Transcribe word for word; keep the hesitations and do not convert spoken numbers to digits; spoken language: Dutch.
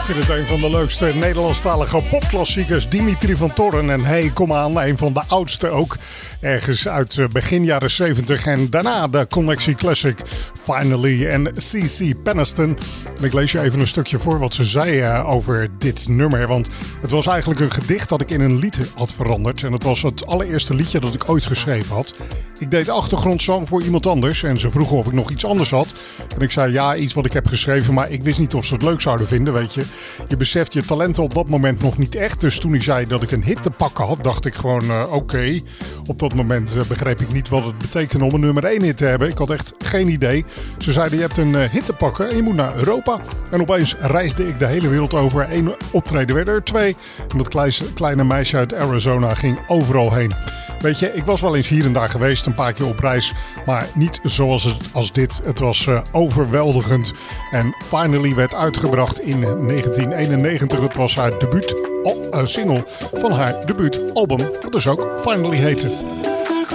vind het een van de leukste Nederlandstalige popklassiekers. Dimitri van Toren en Hey, kom aan. Een van de oudste ook. Ergens uit begin jaren zeventig. En daarna de Connectie Classic Finally en C C Peniston. En ik lees je even een stukje voor wat ze zei uh, over dit nummer. Want het was eigenlijk een gedicht dat ik in een lied had veranderd. En het was het allereerste liedje dat ik ooit geschreven had. Ik deed achtergrondzang voor iemand anders. En ze vroegen of ik nog iets anders had. En ik zei ja, iets wat ik heb geschreven. Maar ik wist niet of ze het leuk zouden vinden, weet je. Je beseft je talenten op dat moment nog niet echt. Dus toen ik zei dat ik een hit te pakken had, dacht ik gewoon uh, oké. Okay. Op dat moment uh, begreep ik niet wat het betekende om een nummer één hit te hebben. Ik had echt geen idee. Ze zeiden je hebt een uh, hit te pakken en je moet naar Europa. En opeens reisde ik de hele wereld over. Eén optreden werden er twee. En dat kleine, kleine meisje uit Arizona ging overal heen. Weet je, ik was wel eens hier en daar geweest, een paar keer op reis. Maar niet zoals het, als dit. Het was uh, overweldigend. En Finally werd uitgebracht in negentien eenennegentig. Het was haar debuut uh, single van haar debuutalbum. Dat dus ook Finally heette.